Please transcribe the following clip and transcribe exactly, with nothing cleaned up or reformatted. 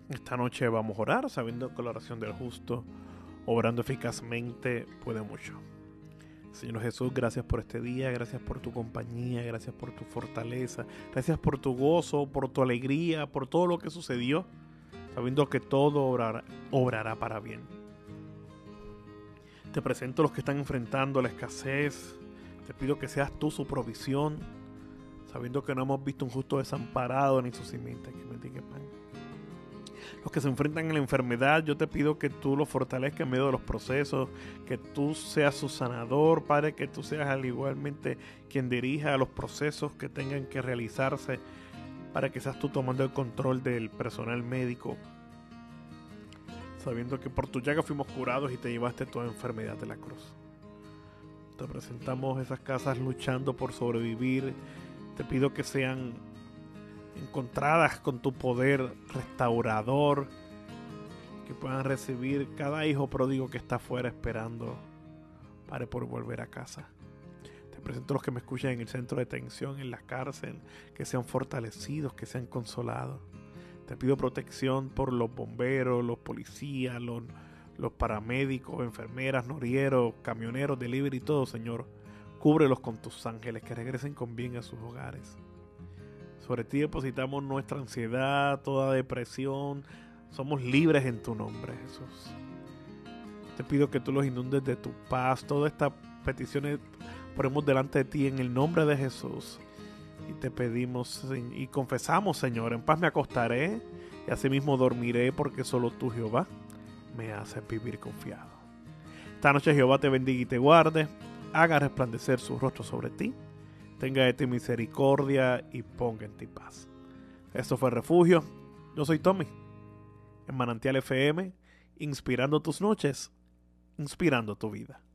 Esta noche vamos a orar sabiendo que la oración del justo, obrando eficazmente, puede mucho. Señor Jesús, gracias por este día, gracias por tu compañía, gracias por tu fortaleza, gracias por tu gozo, por tu alegría, por todo lo que sucedió, sabiendo que todo obrará, obrará para bien. Te presento a los que están enfrentando la escasez, te pido que seas tú su provisión, sabiendo que no hemos visto un justo desamparado ni su simiente que mendigue pan. Los que se enfrentan a la enfermedad, yo te pido que tú los fortalezcas en medio de los procesos, que tú seas su sanador, Padre, que tú seas al igualmente quien dirija a los procesos que tengan que realizarse, para que seas tú tomando el control del personal médico, sabiendo que por tu llaga fuimos curados y te llevaste toda enfermedad de la cruz. Te presentamos esas casas luchando por sobrevivir, te pido que sean encontradas con tu poder restaurador, que puedan recibir cada hijo pródigo que está afuera esperando, Padre, por volver a casa. Te presento a los que me escuchan en el centro de detención, en la cárcel, que sean fortalecidos, que sean consolados. Te pido protección por los bomberos, los policías, los, los paramédicos, enfermeras, norieros, camioneros, delivery y todo, Señor. Cúbrelos con tus ángeles, que regresen con bien a sus hogares. Sobre ti depositamos nuestra ansiedad, toda depresión. Somos libres en tu nombre, Jesús. Te pido que tú los inundes de tu paz. Todas estas peticiones ponemos delante de ti en el nombre de Jesús. Y te pedimos y confesamos, Señor, en paz me acostaré y asimismo dormiré, porque solo tú, Jehová, me haces vivir confiado. Esta noche Jehová te bendiga y te guarde, haga resplandecer su rostro sobre ti, tenga de ti misericordia y ponga en ti paz. Esto fue Refugio. Yo soy Tommy, en Manantial F M, inspirando tus noches, inspirando tu vida.